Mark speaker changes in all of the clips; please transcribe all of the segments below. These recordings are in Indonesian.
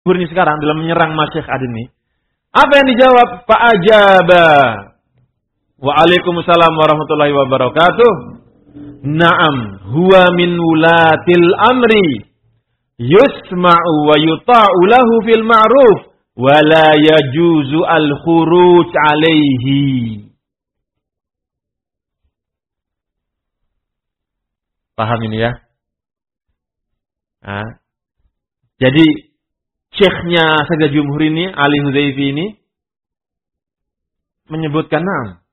Speaker 1: ini sekarang dalam menyerang Masyaikh Aden ini. Apa yang dijawab? Fa'ajaba. Waalaikumsalam warahmatullahi wabarakatuh. Naam, huwa min wulatil amri. Yusma'u wa yuta'u lahu fil ma'ruf. Wa la yajuzu al-khuruj alaihi. Paham ini ya? Nah, jadi syekhnya Sayyidina Jumhur ini, Ali Huzaifi ini, menyebutkan naam.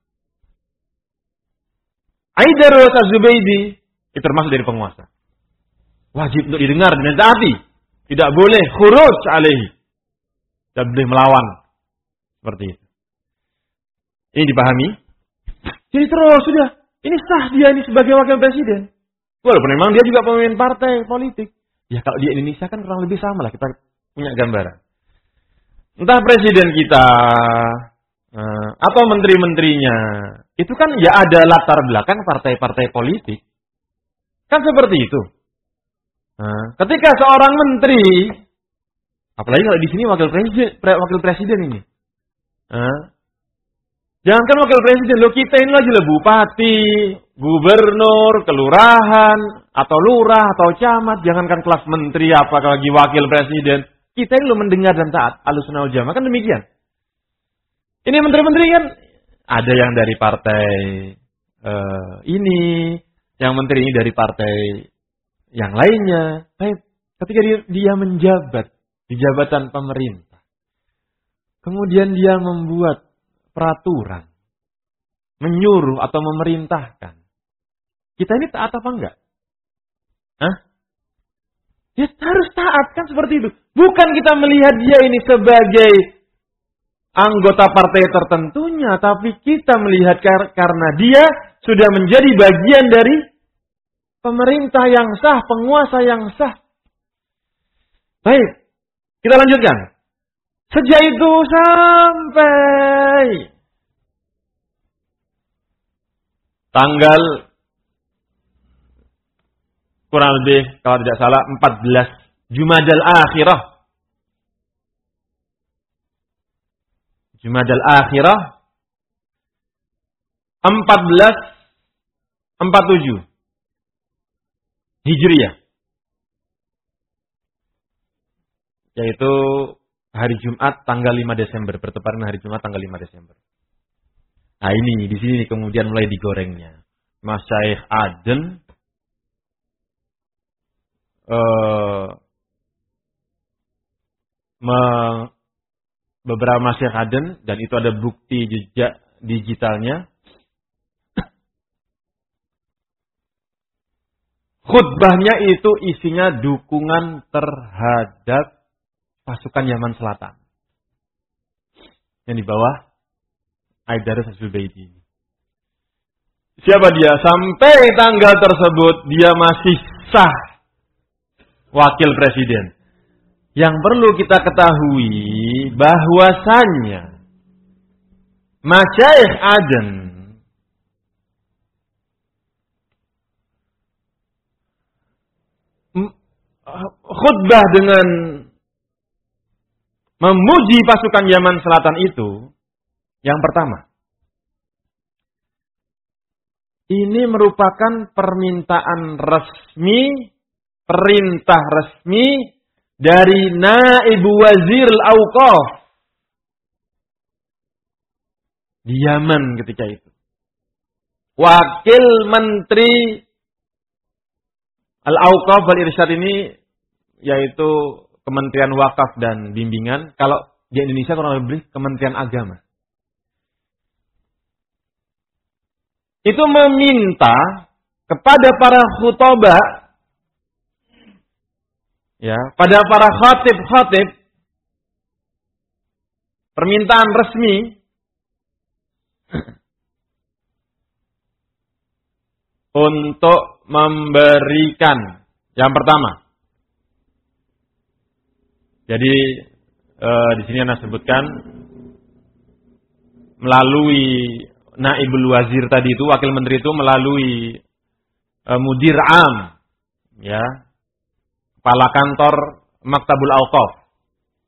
Speaker 1: Aidarus Az-Zubaydi itu termasuk dari penguasa. Wajib untuk didengar dan ditaati. Tidak boleh khuruj alaihi. Tidak boleh melawan. Seperti itu. Ini dipahami. Jadi terus sudah. Ini sah dia ini sebagai wakil presiden. Walaupun memang dia juga pemimpin partai politik. Ya kalau di Indonesia kan kurang lebih sama lah. Kita punya gambaran. Entah presiden kita atau menteri-menterinya. Itu kan ya ada latar belakang partai-partai politik. Kan seperti itu. Nah, ketika seorang menteri, apalagi kalau di sini wakil presiden ini. Jangankan wakil presiden, lo kita ini lagi bupati, gubernur, kelurahan, atau lurah, atau camat. Jangankan kelas menteri, apalagi wakil presiden. Kita ini lo mendengar dan taat. Ahlussunnah wal Jamaah kan demikian. Ini menteri-menteri kan ada yang dari partai ini, yang menteri ini dari partai yang lainnya. Baik, ketika dia menjabat di jabatan pemerintah, kemudian dia membuat peraturan, menyuruh atau memerintahkan, kita ini taat apa enggak? Dia harus taat kan seperti itu. Bukan kita melihat dia ini sebagai anggota partai tertentunya, tapi kita melihat karena dia sudah menjadi bagian dari pemerintah yang sah, penguasa yang sah. Baik, kita lanjutkan. Sejak itu sampai tanggal kurang lebih kalau tidak salah 14 Jumadal Akhirah. Jumadal Akhirah 1447 Hijriah. Yaitu hari Jumat tanggal 5 Desember, bertepatan hari Jumat tanggal 5 Desember. Nah ini, di sini kemudian mulai digorengnya. Masyaikh Aden beberapa Masyaikh Aden, dan itu ada bukti jejak digitalnya. Khutbahnya itu isinya dukungan terhadap pasukan Yaman Selatan. Yang di bawah Aidarus Az-Zubaydi. Siapa dia? Sampai tanggal tersebut dia masih sah wakil presiden. Yang perlu kita ketahui bahwasannya Masyaikh Aden khutbah dengan memuji pasukan Yaman Selatan itu, yang pertama, ini merupakan permintaan resmi, perintah resmi dari Naib Wazir Al-Awqaf di Yaman ketika itu. Wakil Menteri Al-Awqaf wal-Irsyad ini yaitu Kementerian Wakaf dan Bimbingan. Kalau di Indonesia kurang lebih Kementerian Agama. Itu meminta kepada para khutbah, ya, pada para khatib, permintaan resmi untuk memberikan yang pertama. Jadi di sini Anda sebutkan melalui Naibul Wazir tadi itu, wakil menteri itu melalui Mudir Am, ya, kepala kantor Maktabul Awqaf.